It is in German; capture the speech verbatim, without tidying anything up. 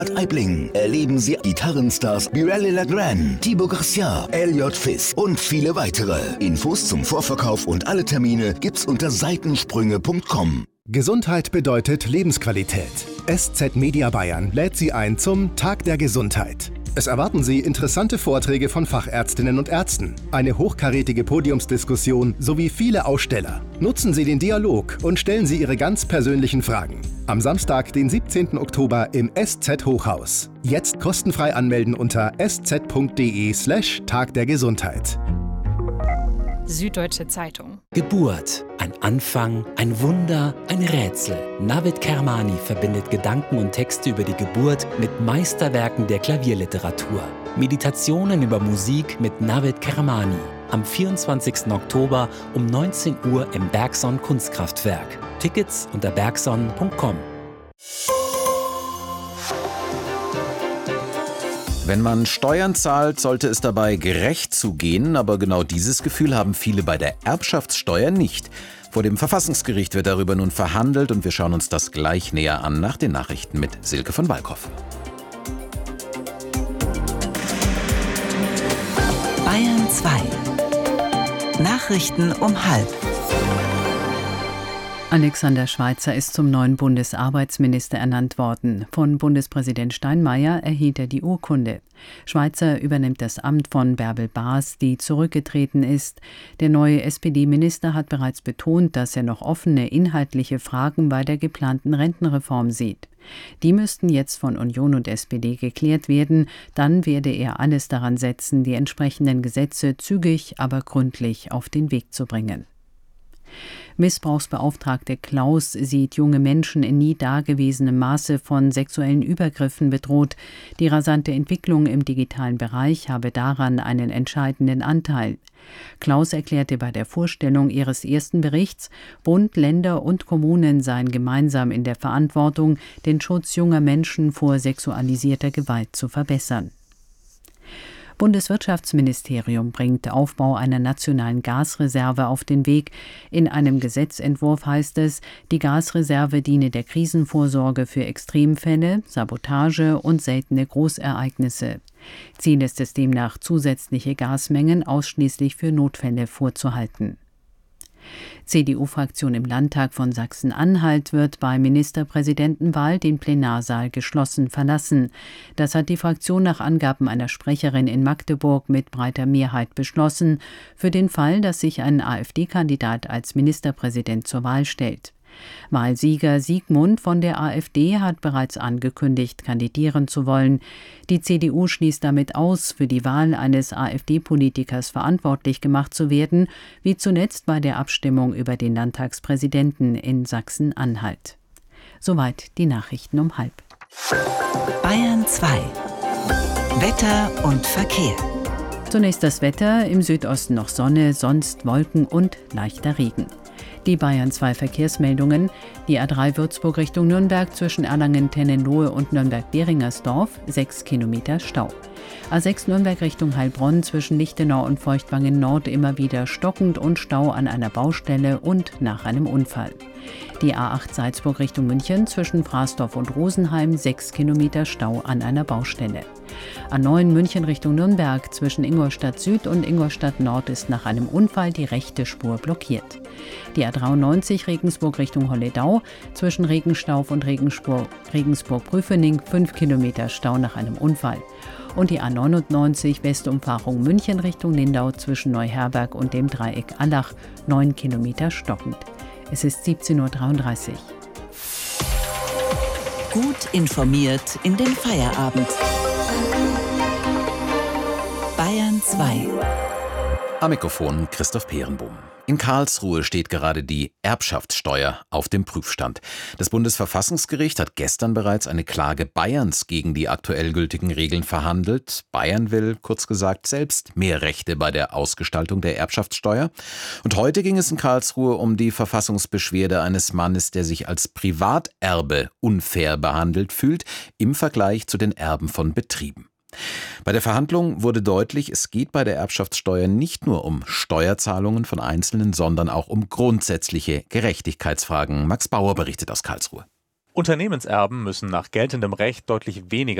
Aibling erleben Sie Gitarrenstars Birelli Legrand, Thibaut Garcia, Elliot Fis und viele weitere. Infos zum Vorverkauf und alle Termine gibt's unter seitensprünge punkt com. Gesundheit bedeutet Lebensqualität. S Z Media Bayern lädt Sie ein zum Tag der Gesundheit. Es erwarten Sie interessante Vorträge von Fachärztinnen und Ärzten, eine hochkarätige Podiumsdiskussion sowie viele Aussteller. Nutzen Sie den Dialog und stellen Sie Ihre ganz persönlichen Fragen. Am Samstag, den siebzehnten Oktober im S Z Hochhaus. Jetzt kostenfrei anmelden unter sz.de slash Tag der Gesundheit. Süddeutsche Zeitung. Geburt. Ein Anfang, ein Wunder, ein Rätsel. Navid Kermani verbindet Gedanken und Texte über die Geburt mit Meisterwerken der Klavierliteratur. Meditationen über Musik mit Navid Kermani. Am vierundzwanzigsten Oktober um neunzehn Uhr im Bergson Kunstkraftwerk. Tickets unter bergson punkt com. Wenn man Steuern zahlt, sollte es dabei gerecht zugehen, aber genau dieses Gefühl haben viele bei der Erbschaftssteuer nicht. Vor dem Verfassungsgericht wird darüber nun verhandelt und wir schauen uns das gleich näher an nach den Nachrichten mit Silke von Walkow. Bayern zwei. Nachrichten um halb. Alexander Schweitzer ist zum neuen Bundesarbeitsminister ernannt worden. Von Bundespräsident Steinmeier erhielt er die Urkunde. Schweitzer übernimmt das Amt von Bärbel Baas, die zurückgetreten ist. Der neue S P D-Minister hat bereits betont, dass er noch offene inhaltliche Fragen bei der geplanten Rentenreform sieht. Die müssten jetzt von Union und S P D geklärt werden. Dann werde er alles daran setzen, die entsprechenden Gesetze zügig, aber gründlich auf den Weg zu bringen. Missbrauchsbeauftragte Klaus sieht junge Menschen in nie dagewesenem Maße von sexuellen Übergriffen bedroht. Die rasante Entwicklung im digitalen Bereich habe daran einen entscheidenden Anteil. Klaus erklärte bei der Vorstellung ihres ersten Berichts, Bund, Länder und Kommunen seien gemeinsam in der Verantwortung, den Schutz junger Menschen vor sexualisierter Gewalt zu verbessern. Bundeswirtschaftsministerium bringt Aufbau einer nationalen Gasreserve auf den Weg. In einem Gesetzentwurf heißt es, die Gasreserve diene der Krisenvorsorge für Extremfälle, Sabotage und seltene Großereignisse. Ziel ist es demnach, zusätzliche Gasmengen ausschließlich für Notfälle vorzuhalten. C D U-Fraktion im Landtag von Sachsen-Anhalt wird bei Ministerpräsidentenwahl den Plenarsaal geschlossen verlassen. Das hat die Fraktion nach Angaben einer Sprecherin in Magdeburg mit breiter Mehrheit beschlossen, für den Fall, dass sich ein AfD-Kandidat als Ministerpräsident zur Wahl stellt. Wahlsieger Siegmund von der AfD hat bereits angekündigt, kandidieren zu wollen. Die C D U schließt damit aus, für die Wahl eines AfD-Politikers verantwortlich gemacht zu werden, wie zuletzt bei der Abstimmung über den Landtagspräsidenten in Sachsen-Anhalt. Soweit die Nachrichten um halb. Bayern zwei. Wetter und Verkehr. Zunächst das Wetter, im Südosten noch Sonne, sonst Wolken und leichter Regen. Die Bayern zwei Verkehrsmeldungen. Die A drei Würzburg Richtung Nürnberg zwischen Erlangen-Tennenlohe und Nürnberg-Beringersdorf, sechs Kilometer Stau. A sechs Nürnberg Richtung Heilbronn zwischen Lichtenau und Feuchtwangen Nord immer wieder stockend und Stau an einer Baustelle und nach einem Unfall. Die A acht Salzburg Richtung München zwischen Fraßdorf und Rosenheim, sechs Kilometer Stau an einer Baustelle. A neun München Richtung Nürnberg zwischen Ingolstadt Süd und Ingolstadt Nord ist nach einem Unfall die rechte Spur blockiert. Die A dreiundneunzig Regensburg Richtung Holledau zwischen Regenstauf und Regensburg-Prüfening, fünf Kilometer Stau nach einem Unfall. Und die A neunundneunzig Westumfahrung München Richtung Lindau zwischen Neuherberg und dem Dreieck Allach, neun Kilometer stockend. Es ist siebzehn Uhr dreiunddreißig. Gut informiert in den Feierabend. Bayern zwei. Am Mikrofon Christoph Peerenbohm. In Karlsruhe steht gerade die Erbschaftssteuer auf dem Prüfstand. Das Bundesverfassungsgericht hat gestern bereits eine Klage Bayerns gegen die aktuell gültigen Regeln verhandelt. Bayern will, kurz gesagt, selbst mehr Rechte bei der Ausgestaltung der Erbschaftssteuer. Und heute ging es in Karlsruhe um die Verfassungsbeschwerde eines Mannes, der sich als Privaterbe unfair behandelt fühlt im Vergleich zu den Erben von Betrieben. Bei der Verhandlung wurde deutlich, es geht bei der Erbschaftssteuer nicht nur um Steuerzahlungen von Einzelnen, sondern auch um grundsätzliche Gerechtigkeitsfragen. Max Bauer berichtet aus Karlsruhe. Unternehmenserben müssen nach geltendem Recht deutlich weniger